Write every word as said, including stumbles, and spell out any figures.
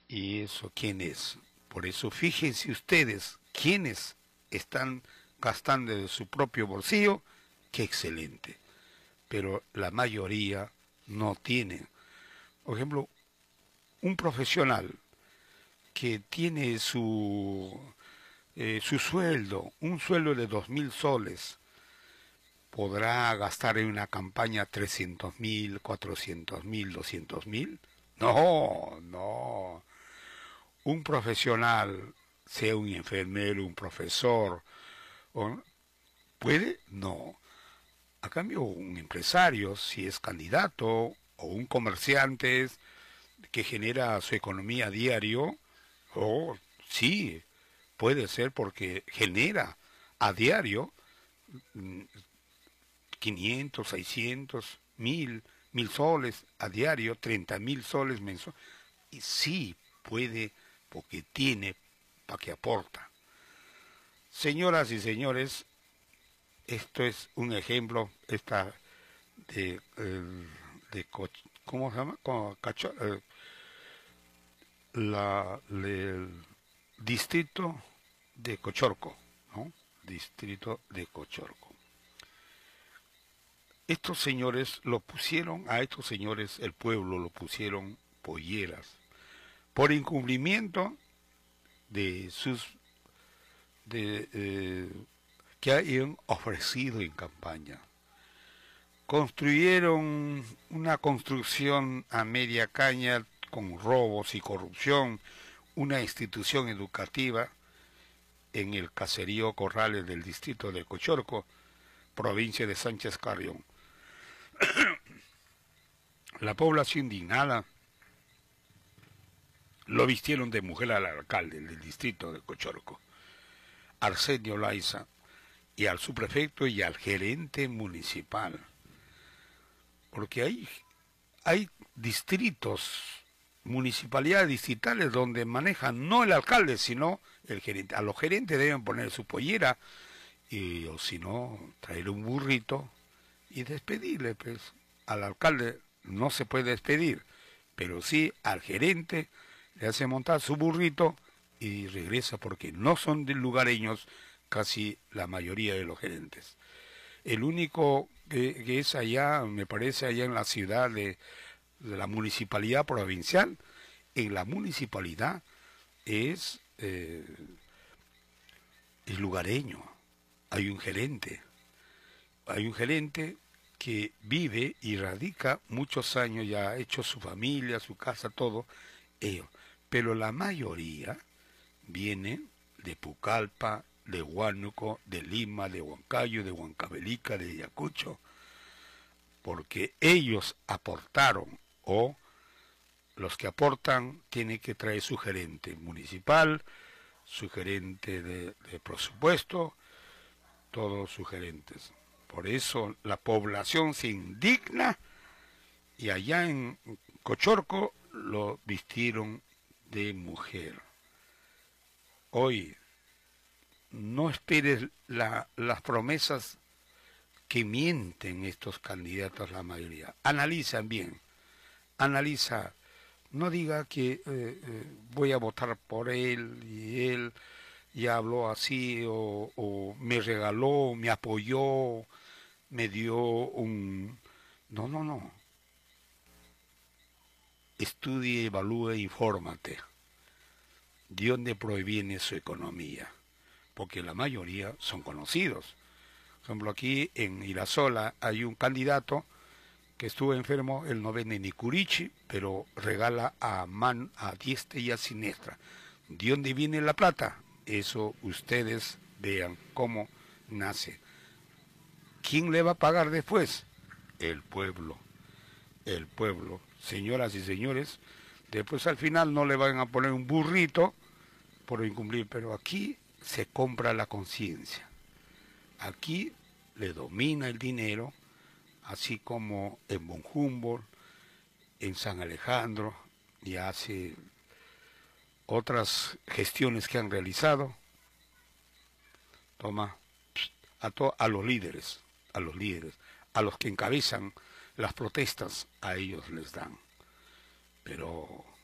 ¿Y eso quién es? Por eso fíjense ustedes quiénes están gastando de su propio bolsillo, qué excelente. Pero la mayoría no tiene. Por ejemplo, un profesional que tiene su, eh, su sueldo, un sueldo de dos mil soles, ¿podrá gastar en una campaña trescientos mil, cuatrocientos mil, doscientos mil? No, no. Un profesional, sea un enfermero, un profesor, o, ¿puede? No. A cambio, un empresario, si es candidato, o un comerciante que genera su economía a diario, oh, sí, puede ser porque genera a diario quinientos, seiscientos, mil, mil soles a diario, treinta mil soles mensuales. Y sí puede porque tiene para que aporta. Señoras y señores, esto es un ejemplo esta de, eh, de ¿cómo se llama? Cacho, eh, la, le, el distrito de Cochorco, ¿no? Distrito de Cochorco. Estos señores lo pusieron, a estos señores el pueblo lo pusieron polleras por incumplimiento de sus de eh, que hayan ofrecido en campaña. Construyeron una construcción a media caña con robos y corrupción, una institución educativa en el caserío Corrales del distrito de Cochorco, provincia de Sánchez Carrión. La población indignada lo vistieron de mujer al alcalde del distrito de Cochorco, Arsenio Laiza, y al subprefecto y al gerente municipal. Porque hay, hay distritos, municipalidades distritales donde manejan no el alcalde, sino el gerente. A los gerentes deben poner su pollera, y, o si no, traer un burrito y despedirle, pues. Al alcalde no se puede despedir, pero sí al gerente le hace montar su burrito y regresa, porque no son de lugareños casi la mayoría de los gerentes. El único que, que es allá, me parece allá en la ciudad de, de la municipalidad provincial, en la municipalidad es, eh, es lugareño, hay un gerente, hay un gerente que vive y radica muchos años, ya ha hecho su familia, su casa, todo, ellos. Pero la mayoría viene de Pucallpa, de Huánuco, de Lima, de Huancayo, de Huancavelica, de Ayacucho, porque ellos aportaron, o los que aportan tienen que traer su gerente municipal, su gerente de, de presupuesto, todos sus gerentes. Por eso la población se indigna, y allá en Cochorco lo vistieron de mujer. Hoy no esperes la, las promesas que mienten estos candidatos, la mayoría. Analizan bien, analiza, no diga que eh, eh, voy a votar por él y él ya habló así, o, o me regaló, me apoyó, me dio un... No, no, no. Estudie, evalúe, infórmate. ¿De dónde proviene su economía? Porque la mayoría son conocidos. Por ejemplo, aquí en Irasola hay un candidato que estuvo enfermo, él no vende ni curichi, pero regala a man, a diestra y a siniestra. ¿De dónde viene la plata? Eso ustedes vean cómo nace. ¿Quién le va a pagar después? El pueblo. El pueblo. Señoras y señores, después al final no le van a poner un burrito por incumplir, pero aquí se compra la conciencia. Aquí le domina el dinero, así como en Von Humboldt, en San Alejandro, y hace otras gestiones que han realizado. Toma, a, to, a los líderes, a los líderes, a los que encabezan las protestas, a ellos les dan. Pero